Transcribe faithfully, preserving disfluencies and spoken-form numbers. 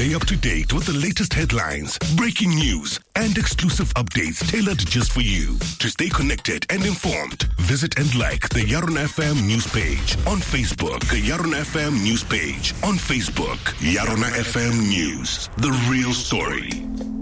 Stay up to date with the latest headlines, breaking news, and exclusive updates tailored just for you. To stay connected and informed, visit and like the Yaron F M news page on Facebook. The Yaron F M news page on Facebook. Yaron F M News, the real story.